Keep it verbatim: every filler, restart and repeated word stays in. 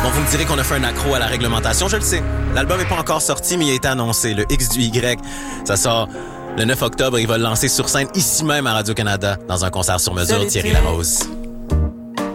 Bon, vous me direz qu'on a fait un accro à la réglementation, je le sais. L'album est pas encore sorti, mais il a été annoncé. Le X du Y, ça sort le neuf octobre. Il va le lancer sur scène ici même à Radio-Canada dans un concert sur mesure, Thierry Larose.